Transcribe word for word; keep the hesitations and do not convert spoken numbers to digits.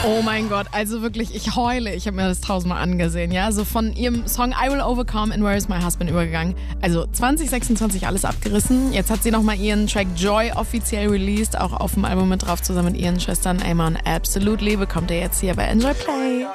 Oh mein Gott, also wirklich, ich heule. Ich habe mir das tausendmal angesehen, ja. So von ihrem Song I Will Overcome and Where Is My Husband übergegangen. Also zwanzig sechsundzwanzig alles abgerissen. Jetzt hat sie nochmal ihren Track Joy offiziell released, auch auf dem Album mit drauf, zusammen mit ihren Schwestern Emma und Absolutely. Bekommt ihr jetzt hier bei Enjoy Play.